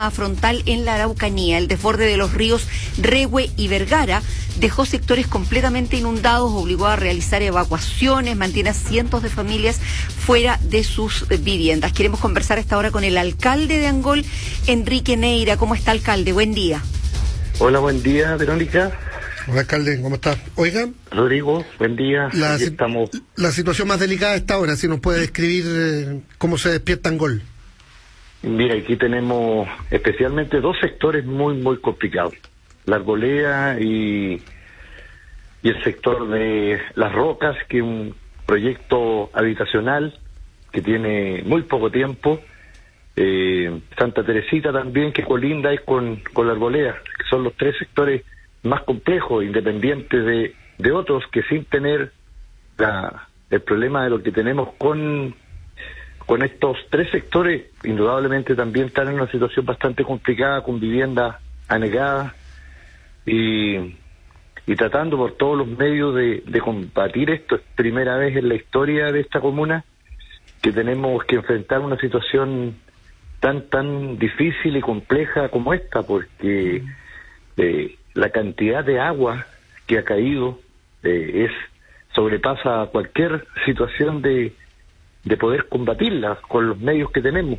problema frontal en la Araucanía. El desborde de los ríos Rehue y Vergara dejó sectores completamente inundados, obligó a realizar evacuaciones, mantiene a cientos de familias fuera de sus viviendas. Queremos conversar a esta hora con el alcalde de Angol, Enrique Neira. ¿Cómo está, alcalde? Buen día. Hola, buen día, Verónica. Hola, alcalde, ¿cómo está? Oiga, Rodrigo, buen día. Estamos. La situación más delicada a esta hora, si nos puede describir cómo se despierta Angol. Mira, aquí tenemos especialmente dos sectores muy complicados. La Arboleda y el sector de Las Rocas, que es un proyecto habitacional que tiene muy poco tiempo. Santa Teresita también, que colinda es con la Arboleda, que son los tres sectores más complejos, independientes de otros, que sin tener el problema de lo que tenemos con estos tres sectores, indudablemente también están en una situación bastante complicada, con viviendas anegadas y tratando por todos los medios de combatir esto. Es primera vez en la historia de esta comuna que tenemos que enfrentar una situación tan difícil y compleja como esta, porque la cantidad de agua que ha caído sobrepasa cualquier situación de poder combatirla con los medios que tenemos.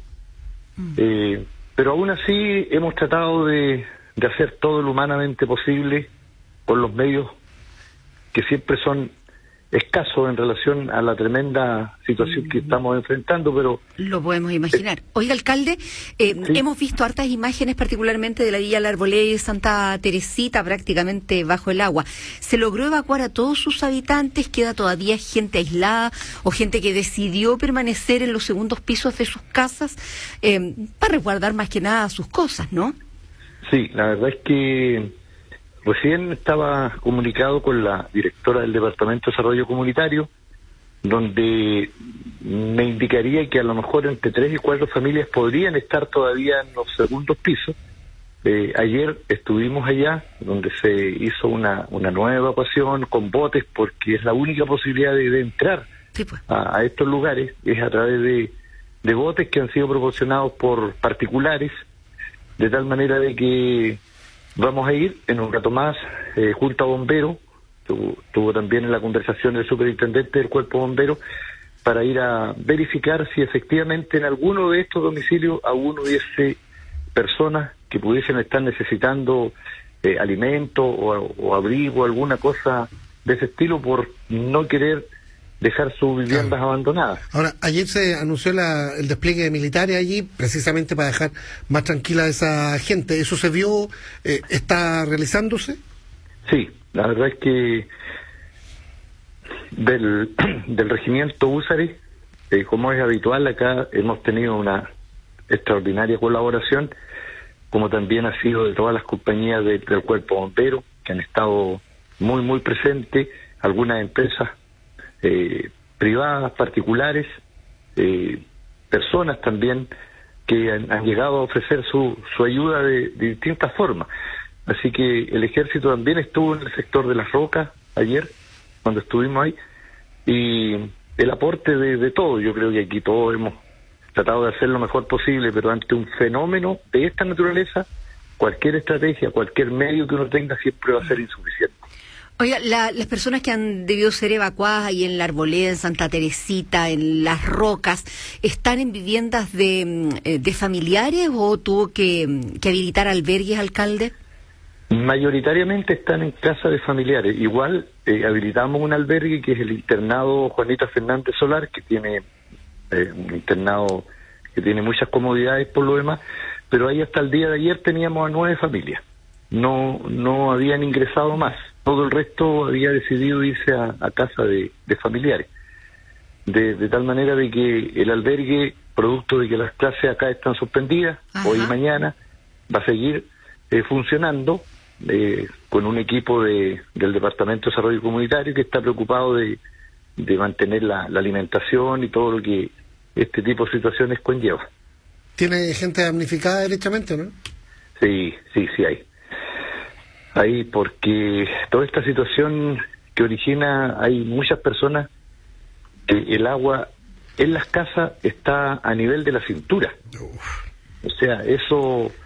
Pero aún así hemos tratado de hacer todo lo humanamente posible con los medios que siempre son escasos en relación a la tremenda situación que estamos enfrentando, pero... Lo podemos imaginar. Oiga, alcalde, sí. Hemos visto hartas imágenes, particularmente de la Villa La Arboleda y de Santa Teresita, prácticamente bajo el agua. ¿Se logró evacuar a todos sus habitantes? ¿Queda todavía gente aislada o gente que decidió permanecer en los segundos pisos de sus casas para resguardar más que nada sus cosas, no? Sí, la verdad es que recién estaba comunicado con la directora del Departamento de Desarrollo Comunitario, donde me indicaría que a lo mejor entre 3 y 4 familias podrían estar todavía en los segundos pisos. Ayer estuvimos allá, donde se hizo una nueva evacuación con botes, porque es la única posibilidad de entrar sí, pues. a estos lugares, es a través de botes que han sido proporcionados por particulares, de tal manera de que vamos a ir en un rato más junto a bomberos. Tuvo también en la conversación el superintendente del Cuerpo Bombero para ir a verificar si efectivamente en alguno de estos domicilios aún hubiese personas que pudiesen estar necesitando alimento o abrigo, alguna cosa de ese estilo, por no querer dejar sus viviendas abandonadas. Ahora, ayer se anunció el despliegue de militares allí, precisamente para dejar más tranquila a esa gente. ¿Eso se vio? ¿Está realizándose? Sí, la verdad es que del regimiento Húsares, como es habitual acá, hemos tenido una extraordinaria colaboración, como también ha sido de todas las compañías del Cuerpo Bombero, que han estado muy presentes, algunas empresas privadas, particulares, personas también que han llegado a ofrecer su ayuda de distintas formas. Así que el ejército también estuvo en el sector de Las Rocas ayer, cuando estuvimos ahí, y el aporte de todos. Yo creo que aquí todos hemos tratado de hacer lo mejor posible, pero ante un fenómeno de esta naturaleza, cualquier estrategia, cualquier medio que uno tenga siempre va a ser insuficiente. Oiga, las personas que han debido ser evacuadas ahí en La Arboleda, en Santa Teresita, en Las Rocas, ¿están en viviendas de familiares o tuvo que habilitar albergues, alcalde? Mayoritariamente están en casa de familiares. Igual habilitamos un albergue que es el internado Juanita Fernández Solar, que tiene un internado que tiene muchas comodidades por lo demás, pero ahí hasta el día de ayer teníamos a 9 familias. No habían ingresado más. Todo el resto había decidido irse a casa de familiares. De tal manera de que el albergue, producto de que las clases acá están suspendidas, ajá, hoy y mañana, va a seguir funcionando con un equipo del Departamento de Desarrollo Comunitario que está preocupado de mantener la alimentación y todo lo que este tipo de situaciones conlleva. ¿Tiene gente damnificada derechamente, no? Sí hay. Ahí, porque toda esta situación que origina, hay muchas personas que el agua en las casas está a nivel de la cintura. O sea, eso